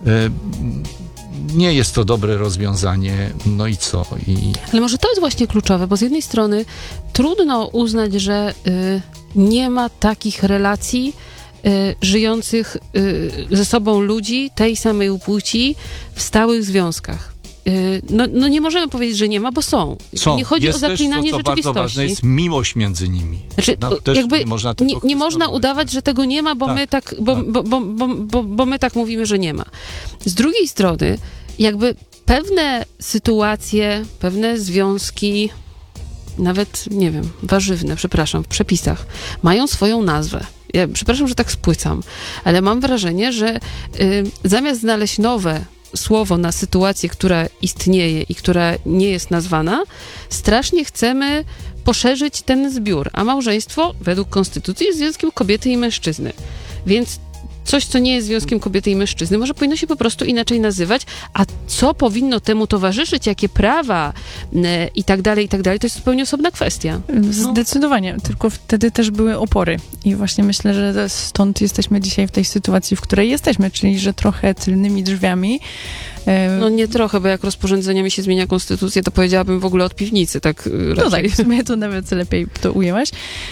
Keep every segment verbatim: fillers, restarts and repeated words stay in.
Nie jest to dobre rozwiązanie, no i co? I... Ale może to jest właśnie kluczowe, bo z jednej strony trudno uznać, że y, nie ma takich relacji y, żyjących y, ze sobą ludzi tej samej płci w stałych związkach. Y, no, no nie możemy powiedzieć, że nie ma, bo są. są. Nie chodzi jest o zaklinanie też to, co rzeczywistości. bardzo ważne, jest miłość między nimi. Znaczy, no, też jakby nie można, tego nie, nie można udawać, że tego nie ma, bo, tak, my tak, bo, tak. Bo, bo, bo, bo, bo my tak mówimy, że nie ma. Z drugiej strony, jakby pewne sytuacje, pewne związki, nawet, nie wiem, warzywne, przepraszam, w przepisach, mają swoją nazwę. Ja przepraszam, że tak spłycam, ale mam wrażenie, że y, zamiast znaleźć nowe słowo na sytuację, która istnieje i która nie jest nazwana, strasznie chcemy poszerzyć ten zbiór, a małżeństwo według konstytucji jest związkiem kobiety i mężczyzny. Więc coś, co nie jest związkiem kobiety i mężczyzny, może powinno się po prostu inaczej nazywać, a co powinno temu towarzyszyć, jakie prawa e, i tak dalej, i tak dalej, to jest zupełnie osobna kwestia. Zdecydowanie, tylko wtedy też były opory i właśnie myślę, że stąd jesteśmy dzisiaj w tej sytuacji, w której jesteśmy, czyli że trochę tylnymi drzwiami. E... No nie trochę, bo jak rozporządzeniami się zmienia konstytucję, to powiedziałabym w ogóle od piwnicy, tak raczej. No tak, w sumie to nawet lepiej to ujęłaś.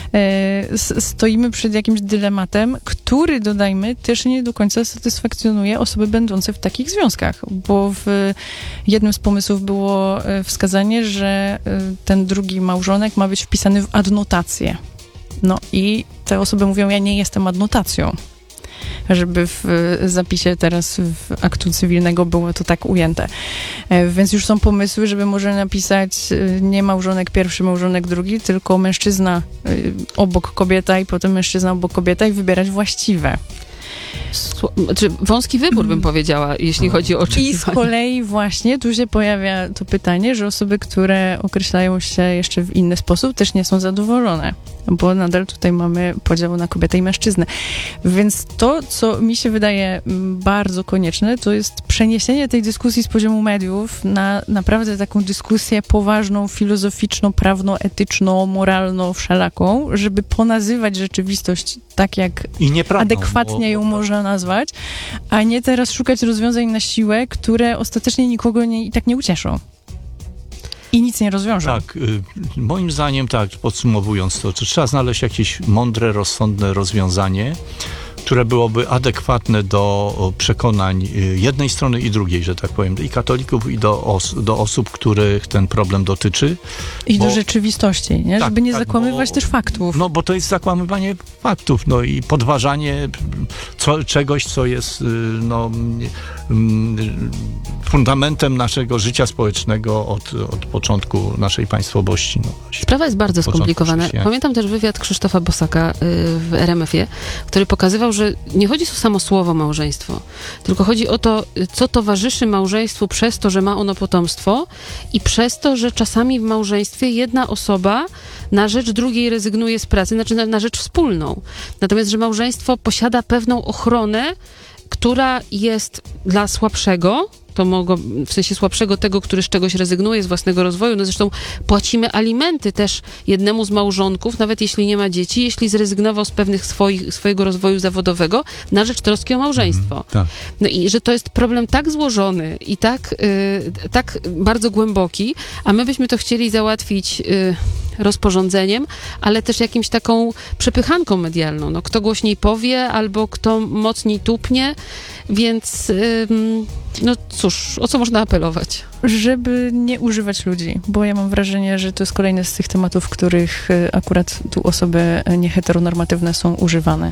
E, stoimy przed jakimś dylematem, który, dodajmy, też nie do końca satysfakcjonuje osoby będące w takich związkach, bo w jednym z pomysłów było wskazanie, że ten drugi małżonek ma być wpisany w adnotację. No i te osoby mówią, ja nie jestem adnotacją, żeby w zapisie teraz w aktu cywilnego było to tak ujęte. Więc już są pomysły, żeby może napisać nie małżonek pierwszy, małżonek drugi, tylko mężczyzna obok kobieta i potem mężczyzna obok kobieta i wybierać właściwe. Znaczy, wąski wybór, bym powiedziała, jeśli chodzi o oczekiwania. I z kolei właśnie tu się pojawia to pytanie, że osoby, które określają się jeszcze w inny sposób, też nie są zadowolone, bo nadal tutaj mamy podział na kobietę i mężczyznę. Więc to, co mi się wydaje bardzo konieczne, to jest przeniesienie tej dyskusji z poziomu mediów na naprawdę taką dyskusję poważną, filozoficzną, prawno-etyczną, moralną, wszelaką, żeby ponazywać rzeczywistość tak, jak adekwatnie ją można nazwać, a nie teraz szukać rozwiązań na siłę, które ostatecznie nikogo nie, i tak nie ucieszą. I nic nie rozwiążą. Tak, y, moim zdaniem, tak, podsumowując to, to trzeba znaleźć jakieś mądre, rozsądne rozwiązanie, które byłoby adekwatne do przekonań jednej strony i drugiej, że tak powiem, i katolików, i do, os- do osób, których ten problem dotyczy. I bo, do rzeczywistości, nie? Tak, żeby nie tak, zakłamywać bo, też faktów. No, bo to jest zakłamywanie faktów, no i podważanie co, czegoś, co jest no, fundamentem naszego życia społecznego od, od początku naszej państwowości. No, Sprawa jest bardzo skomplikowana. Pamiętam też wywiad Krzysztofa Bosaka w er em efie, który pokazywał, że nie chodzi o samo słowo małżeństwo, tylko chodzi o to, co towarzyszy małżeństwu przez to, że ma ono potomstwo i przez to, że czasami w małżeństwie jedna osoba na rzecz drugiej rezygnuje z pracy, znaczy na, na rzecz wspólną. Natomiast, że małżeństwo posiada pewną ochronę, która jest dla słabszego, to mogło, w sensie słabszego tego, który z czegoś rezygnuje, z własnego rozwoju. No zresztą płacimy alimenty też jednemu z małżonków, nawet jeśli nie ma dzieci, jeśli zrezygnował z pewnych swoich, swojego rozwoju zawodowego na rzecz troski o małżeństwo. Mm, tak. No i że to jest problem tak złożony i tak, y, tak bardzo głęboki, a my byśmy to chcieli załatwić y, rozporządzeniem, ale też jakimś taką przepychanką medialną. No, kto głośniej powie, albo kto mocniej tupnie, więc y, no cóż, o co można apelować? Żeby nie używać ludzi, bo ja mam wrażenie, że to jest kolejny z tych tematów, w których akurat tu osoby nieheteronormatywne są używane.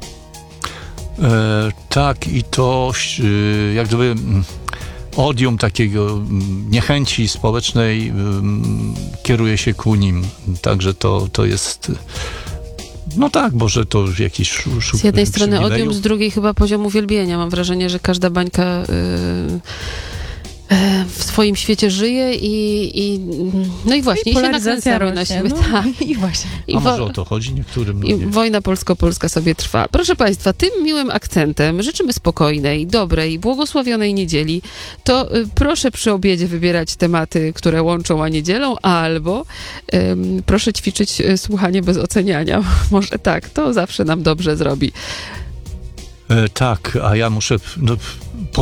E, tak, i to e, jak gdyby odium takiego niechęci społecznej e, kieruje się ku nim. Także to, to jest... No tak, może to jakiś szuk. Z jednej strony odium, z drugiej chyba poziom uwielbienia. Mam wrażenie, że każda bańka y, y, w swoim świecie żyje i, i no i właśnie, I i się nakręcamy na siebie. No, tak. I właśnie. I A wo- może o to chodzi niektórym I ludziom. wojna polsko-polska sobie trwa. Proszę Państwa, tym miłym akcentem życzymy spokojnej, dobrej, błogosławionej niedzieli. To y, proszę przy obiedzie wybierać tematy, które łączą a niedzielą, albo ym, proszę ćwiczyć y, słuchanie bez oceniania. Może tak, to zawsze nam dobrze zrobi. E, tak, a ja muszę... No,